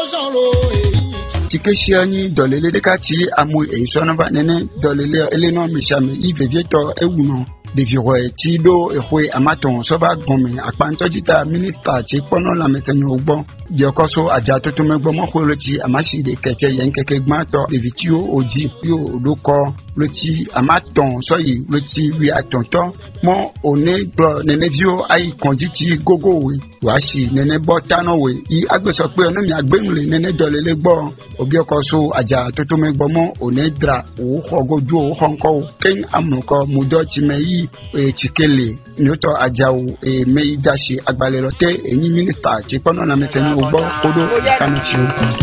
Tikeshiani dolele de kati amu e sonaba nene dolele eleno mishame I vevieto ewuno de viroe tido ehwe amaton soba gome akpanto jita minister ti pono la mesenyo ogbo diokoso aja toto megbo mo koloti amashi de keke yen keke gmato de vitio oji yo loko loti amaton soyi loti wi atonto mo one bro nene vio ai konjiti gogo we washi nene botano we I agbeso pe onu mi agbenule nene dolele gbo obiokoso aja toto megbo mo one dra o hogoju o honko ken amuko mudo ti meyi chikele nyoto ajawo meidashi agbalelote eni minister ti pono na meseni ogbo odo kamichi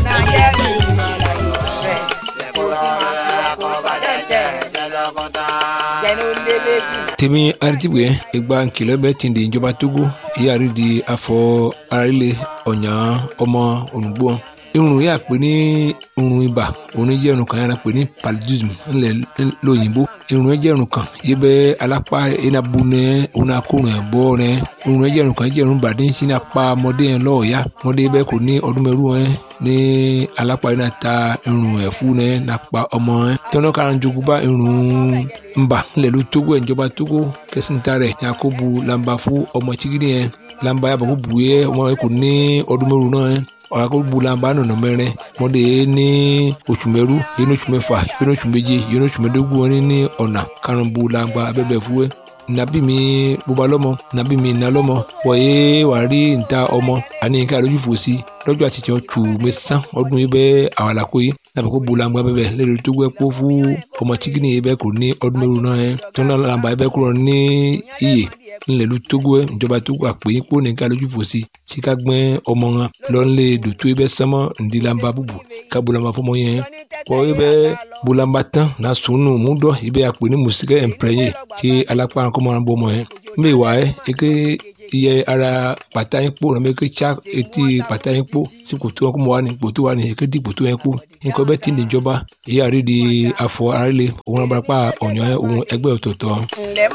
temi artibwe egba nkilebe tindi ìjọba Togo yari di afọ arile onya ọmọ onugbo irun ya pè ní irun ibà òní jẹ́ irun kan yàrá pè ní paludism ńlẹ̀ lóyìnbó irun jẹ́ irun kan yìí bẹ́ alápá enabu nẹ òun akórun ẹ̀bọ nẹ irun jẹ́ irun kan jẹ́ irun bàdí sí ní apá ọmọdé yẹn lọ́ọ̀ọ́yá ọmọdé bẹ́ẹ̀ kò ní ọdún mẹ́rù ẹ̀ ní alápá yẹn náà ta irun ẹ̀fú nẹ nàpá ọmọ ẹ̀ tọ́nà kára jogunba irun ńbà ńlẹ̀ ló Togo ìjọba Togo kẹsìntà rẹ̀ yakubu lamba fún ọmọ chigidi yẹn lamba yàbọ̀ kó bu yẹ ọmọ yẹn kò ní ọdún mẹ́rù náà ẹ̀ ọ̀làkọ̀gbùlànbà nọ̀nà mẹ́rin mọ́dé ní oṣù mẹ́rú yẹn ní oṣù mẹ́fà yẹn ní oṣù méje yẹn ní oṣù mẹ́dógún wọn ní ọ̀nà karùnbùlànbà abẹ́bẹ̀ fúwẹ́ nàbí mi bóba lọ́mọ nàbí mi nà lọ́mọ wọ̀nyé wà rí níta ọmọ àní nǹkan àlójú fòsí lọ́jọ́ àti tiẹ̀ tù mẹ́sàn ọdún yìí bẹ́ẹ̀ àwàlàkó yìí nàbẹ̀ kó bulangba bẹ́ẹ̀ lẹ́rìí tó gbẹ́ kó fún ọmọ chikini yìí bẹ́ẹ̀ kò ní ọdún mẹ́rù náà yẹn tó náà làǹbà yìí bẹ́ẹ̀ kúrò ní iyè ńlẹ̀lú Togo ẹ̀ ìjọba Togo àpèyìn kó nìkan lójú fòsí síka gbẹ́ ọmọ wọn lọ́nlẹ̀ dòtó yìí bẹ́ẹ̀ sánmọ́ ǹdí làǹbà bùbù ká bulangba fọmọ yẹn kọ́ yìí bẹ́ẹ̀ bulangba tán náà sùnù múdọ̀ yìí bẹ́ẹ̀ àpè ní mùsíkẹ́ ẹ̀ǹpẹ̀rẹ̀yẹ kí alápá kọ́mọ́ bọ́ ọmọ yẹn mbẹ́ wà ẹ́ eke iye ara pàtà yín kpó nàbẹ eke tsa etí pàtà yín kpó tí kòtò wọn kó mọ wà ní kòtò wà ní eke di kòtò yẹn kpó nǹkan bẹ́ẹ̀ tí ní ìjọba ìyá rí di afọ arílẹ̀ òun abarapá ọ̀nyọ́ òun ẹgbẹ́ ọ̀tọ̀ọ̀tọ̀.